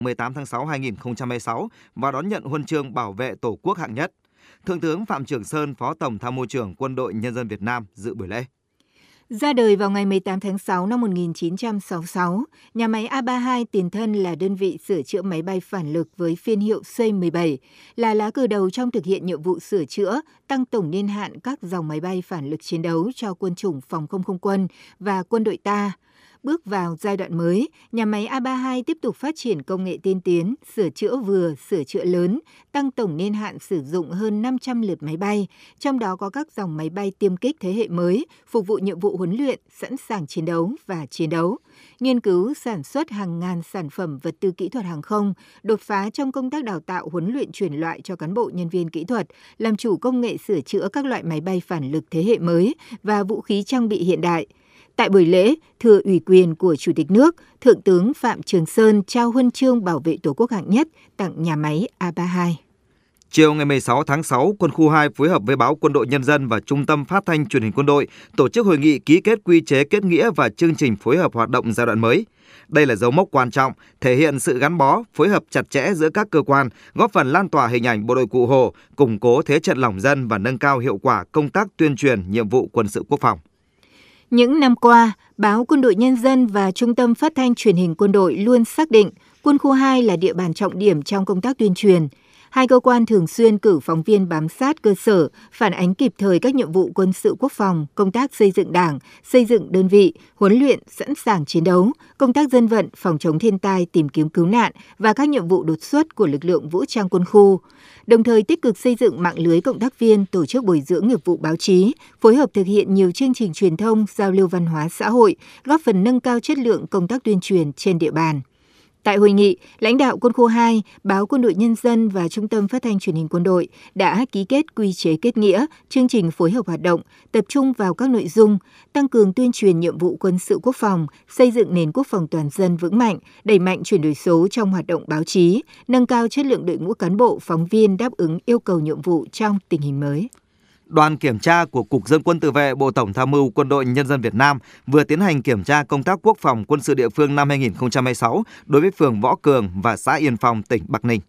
18 tháng 6 2026 và đón nhận huân chương bảo vệ Tổ quốc hạng nhất. Thượng tướng Phạm Trường Sơn, Phó Tổng Tham mưu trưởng Quân đội Nhân dân Việt Nam dự buổi lễ. Ra đời vào ngày 18 tháng 6 năm 1966, nhà máy A32 tiền thân là đơn vị sửa chữa máy bay phản lực với phiên hiệu C-17, là lá cờ đầu trong thực hiện nhiệm vụ sửa chữa, tăng tổng niên hạn các dòng máy bay phản lực chiến đấu cho quân chủng phòng không không quân và quân đội ta. Bước vào giai đoạn mới, nhà máy A32 tiếp tục phát triển công nghệ tiên tiến, sửa chữa vừa, sửa chữa lớn, tăng tổng niên hạn sử dụng hơn 500 lượt máy bay, trong đó có các dòng máy bay tiêm kích thế hệ mới, phục vụ nhiệm vụ huấn luyện, sẵn sàng chiến đấu và chiến đấu. Nghiên cứu sản xuất hàng ngàn sản phẩm vật tư kỹ thuật hàng không, đột phá trong công tác đào tạo huấn luyện chuyển loại cho cán bộ nhân viên kỹ thuật, làm chủ công nghệ sửa chữa các loại máy bay phản lực thế hệ mới và vũ khí trang bị hiện đại. Tại buổi lễ, thừa ủy quyền của Chủ tịch nước, Thượng tướng Phạm Trường Sơn trao huân chương bảo vệ Tổ quốc hạng nhất tặng nhà máy A32. Chiều ngày 16 tháng 6, Quân khu 2 phối hợp với Báo Quân đội Nhân dân và Trung tâm Phát thanh Truyền hình Quân đội tổ chức hội nghị ký kết quy chế kết nghĩa và chương trình phối hợp hoạt động giai đoạn mới. Đây là dấu mốc quan trọng, thể hiện sự gắn bó, phối hợp chặt chẽ giữa các cơ quan, góp phần lan tỏa hình ảnh bộ đội Cụ Hồ, củng cố thế trận lòng dân và nâng cao hiệu quả công tác tuyên truyền nhiệm vụ quân sự quốc phòng. Những năm qua, Báo Quân đội Nhân dân và Trung tâm Phát thanh Truyền hình Quân đội luôn xác định Quân khu 2 là địa bàn trọng điểm trong công tác tuyên truyền. Hai cơ quan thường xuyên cử phóng viên bám sát cơ sở, phản ánh kịp thời các nhiệm vụ quân sự quốc phòng, công tác xây dựng Đảng, xây dựng đơn vị, huấn luyện, sẵn sàng chiến đấu, công tác dân vận, phòng chống thiên tai, tìm kiếm cứu nạn và các nhiệm vụ đột xuất của lực lượng vũ trang quân khu. Đồng thời tích cực xây dựng mạng lưới cộng tác viên, tổ chức bồi dưỡng nghiệp vụ báo chí, phối hợp thực hiện nhiều chương trình truyền thông, giao lưu văn hóa xã hội, góp phần nâng cao chất lượng công tác tuyên truyền trên địa bàn. Tại hội nghị, lãnh đạo Quân khu 2, Báo Quân đội Nhân dân và Trung tâm Phát thanh Truyền hình Quân đội đã ký kết quy chế kết nghĩa, chương trình phối hợp hoạt động, tập trung vào các nội dung tăng cường tuyên truyền nhiệm vụ quân sự quốc phòng, xây dựng nền quốc phòng toàn dân vững mạnh, đẩy mạnh chuyển đổi số trong hoạt động báo chí, nâng cao chất lượng đội ngũ cán bộ, phóng viên đáp ứng yêu cầu nhiệm vụ trong tình hình mới. Đoàn kiểm tra của Cục Dân quân Tự vệ Bộ Tổng Tham mưu Quân đội Nhân dân Việt Nam vừa tiến hành kiểm tra công tác quốc phòng quân sự địa phương năm 2026 đối với phường Võ Cường và xã Yên Phong, tỉnh Bắc Ninh.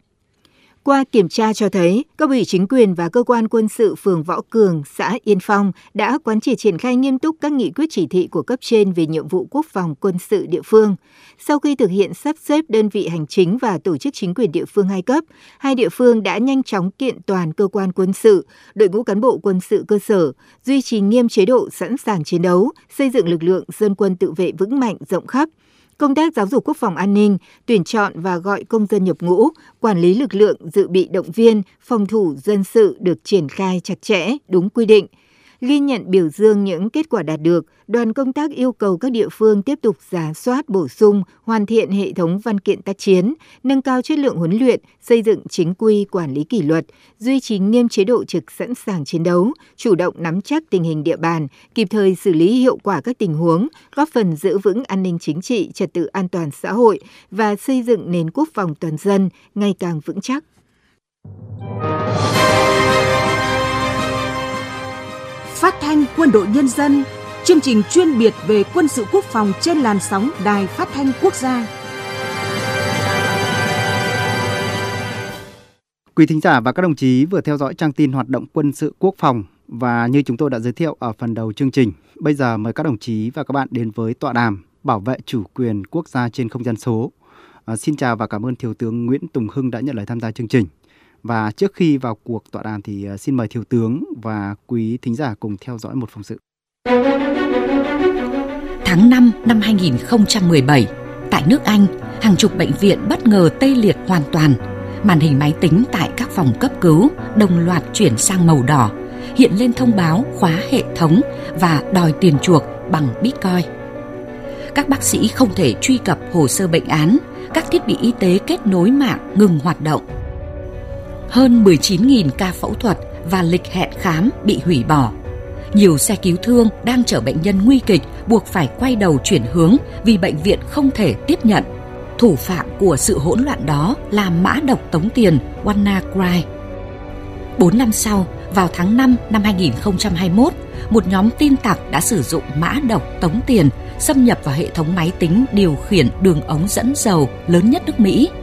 Qua kiểm tra cho thấy, cấp ủy chính quyền và cơ quan quân sự phường Võ Cường, xã Yên Phong đã quán triệt triển khai nghiêm túc các nghị quyết chỉ thị của cấp trên về nhiệm vụ quốc phòng quân sự địa phương. Sau khi thực hiện sắp xếp đơn vị hành chính và tổ chức chính quyền địa phương hai cấp, hai địa phương đã nhanh chóng kiện toàn cơ quan quân sự, đội ngũ cán bộ quân sự cơ sở, duy trì nghiêm chế độ sẵn sàng chiến đấu, xây dựng lực lượng dân quân tự vệ vững mạnh rộng khắp. Công tác giáo dục quốc phòng an ninh, tuyển chọn và gọi công dân nhập ngũ, quản lý lực lượng dự bị động viên, phòng thủ dân sự được triển khai chặt chẽ, đúng quy định. Ghi nhận biểu dương những kết quả đạt được, đoàn công tác yêu cầu các địa phương tiếp tục rà soát, bổ sung, hoàn thiện hệ thống văn kiện tác chiến, nâng cao chất lượng huấn luyện, xây dựng chính quy quản lý kỷ luật, duy trì nghiêm chế độ trực sẵn sàng chiến đấu, chủ động nắm chắc tình hình địa bàn, kịp thời xử lý hiệu quả các tình huống, góp phần giữ vững an ninh chính trị, trật tự an toàn xã hội và xây dựng nền quốc phòng toàn dân ngày càng vững chắc. Phát thanh Quân đội Nhân dân, chương trình chuyên biệt về quân sự quốc phòng trên làn sóng Đài Phát thanh Quốc gia. Quý thính giả và các đồng chí vừa theo dõi trang tin hoạt động quân sự quốc phòng và như chúng tôi đã giới thiệu ở phần đầu chương trình, bây giờ mời các đồng chí và các bạn đến với tọa đàm bảo vệ chủ quyền quốc gia trên không gian số. Xin chào và cảm ơn Thiếu tướng Nguyễn Tùng Hưng đã nhận lời tham gia chương trình. Và trước khi vào cuộc tọa đàm thì xin mời Thiếu tướng và quý thính giả cùng theo dõi một phóng sự. Tháng 5 năm 2017, tại nước Anh, hàng chục bệnh viện bất ngờ tê liệt hoàn toàn. Màn hình máy tính tại các phòng cấp cứu đồng loạt chuyển sang màu đỏ, hiện lên thông báo khóa hệ thống và đòi tiền chuộc bằng Bitcoin. Các bác sĩ không thể truy cập hồ sơ bệnh án, các thiết bị y tế kết nối mạng ngừng hoạt động. Hơn 19.000 ca phẫu thuật và lịch hẹn khám bị hủy bỏ. Nhiều xe cứu thương đang chở bệnh nhân nguy kịch buộc phải quay đầu chuyển hướng vì bệnh viện không thể tiếp nhận. Thủ phạm của sự hỗn loạn đó là mã độc tống tiền WannaCry. 4 năm sau, vào tháng 5 năm 2021, một nhóm tin tặc đã sử dụng mã độc tống tiền xâm nhập vào hệ thống máy tính điều khiển đường ống dẫn dầu lớn nhất nước Mỹ.